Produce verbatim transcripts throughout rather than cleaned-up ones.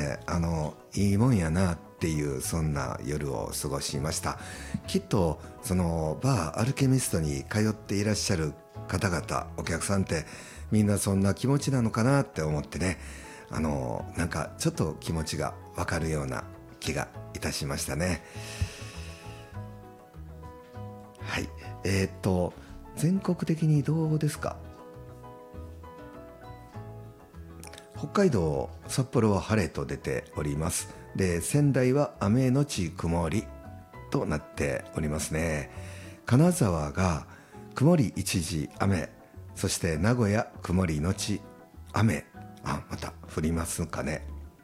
ね、あのいいもんやなっていうそんな夜を過ごしました。きっとそのバーアルケミストに通っていらっしゃる方々、お客さんってみんなそんな気持ちなのかなって思ってね、あのなんかちょっと気持ちがわかるような気がいたしましたね。はい、えー、っと全国的にどうですか？北海道札幌は晴れと出ております。で、仙台は雨のち曇りとなっておりますね。金沢が曇り一時雨、そして名古屋曇りのち雨、あ、また降りますかね。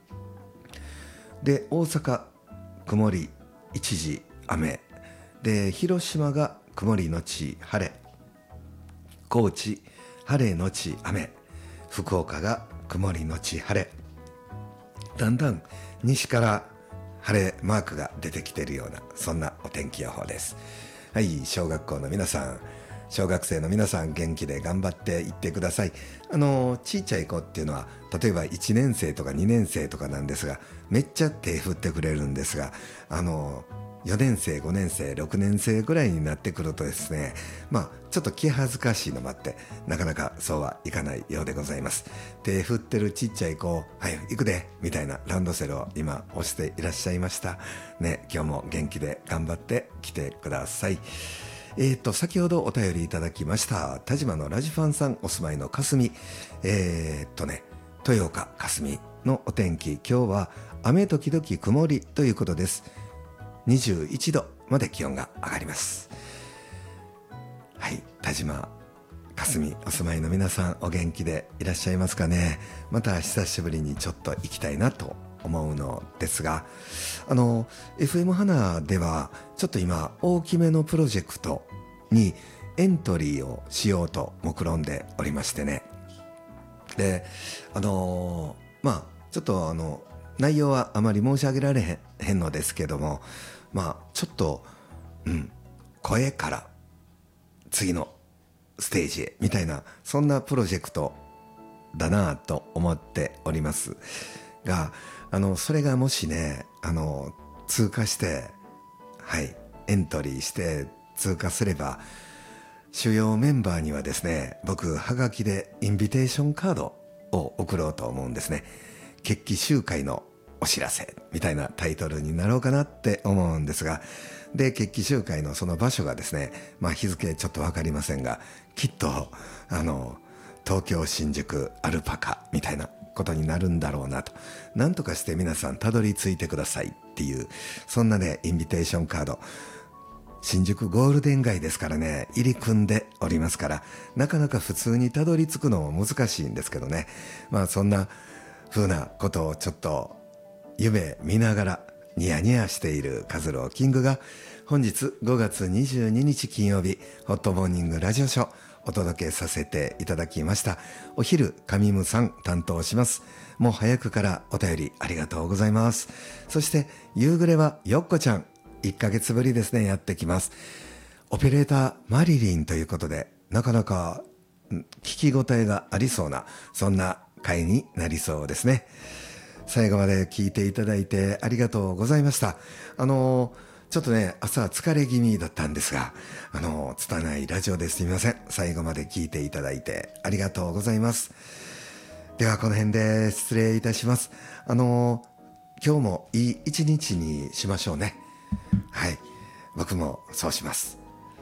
で、大阪曇り一時雨で、広島が曇りのち晴れ、高知晴れのち雨、福岡が曇りのち晴れ、だんだん西から晴れマークが出てきているような、そんなお天気予報です。はい、小学校の皆さん、小学生の皆さん、元気で頑張っていってください。あのちっちゃい子っていうのは例えばいちねん生とかにねん生とかなんですが、めっちゃ手振ってくれるんですが、あのよねん生ごねん生ろくねん生ぐらいになってくるとですね、まあちょっと気恥ずかしいのもあってなかなかそうはいかないようでございます。手振ってるちっちゃい子、はい行くでみたいなランドセルを今押していらっしゃいましたね。今日も元気で頑張ってきてください。えーと先ほどお便りいただきました田島のラジファンさんお住まいの霞、えーとね豊岡霞のお天気、今日は雨時々曇りということです。にじゅういちどまで気温が上がります。はい、田島霞お住まいの皆さん、お元気でいらっしゃいますかね。また久しぶりにちょっと行きたいなと思うのですが、あの エフエム 花ではちょっと今大きめのプロジェクトにエントリーをしようと目論んでおりましてね。で、あのー、まあちょっとあの内容はあまり申し上げられへん、へんのですけども、まあちょっと、うん、声から次のステージへみたいな、そんなプロジェクトだなと思っておりますが、あのそれがもしね、あの通過して、はい、エントリーして通過すれば、主要メンバーにはですね、僕はがきでインビテーションカードを送ろうと思うんですね。決起集会のお知らせみたいなタイトルになろうかなって思うんですが、で決起集会のその場所がですね、まあ日付ちょっと分かりませんが、きっとあの東京新宿アルパカみたいなことになるんだろうなと、なんとかして皆さんたどり着いてくださいっていう、そんなねインビテーションカード、新宿ゴールデン街ですからね、入り組んでおりますから、なかなか普通にたどり着くのも難しいんですけどね、まあそんな風なことをちょっと夢見ながらニヤニヤしているカズローキングが、本日ごがつにじゅうににち金曜日、ホットモーニングラジオショーお届けさせていただきました。お昼上ムさん担当します。もう早くからお便りありがとうございます。そして夕暮れはよっこちゃん、いっかげつぶりですね、やってきます。オペレーターマリリンということで、なかなか聞き応えがありそうな、そんな回になりそうですね。最後まで聞いていただいてありがとうございました。あのちょっとね朝疲れ気味だったんですが、あの拙いラジオですみません。最後まで聞いていただいてありがとうございます。ではこの辺で失礼いたします。あの今日もいい一日にしましょうね。はい、僕もそうします。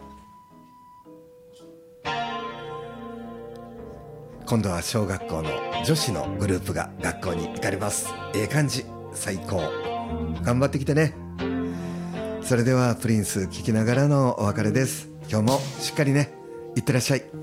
今度は小学校の女子のグループが学校に行かれます。ええ感じ、最高、頑張ってきてね。それではプリンス聞きながらのお別れです。今日もしっかりね、いってらっしゃい。